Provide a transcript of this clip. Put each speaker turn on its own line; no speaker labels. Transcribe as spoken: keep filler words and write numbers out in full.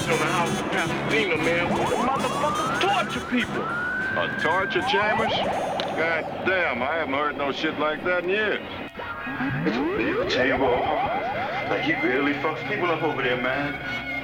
on the house of Pasadena, man. Motherfuckers torture people.
A torture chambers? God damn, I haven't heard no shit like that in years.
It's a big table. Like he really fucks people up over there, man.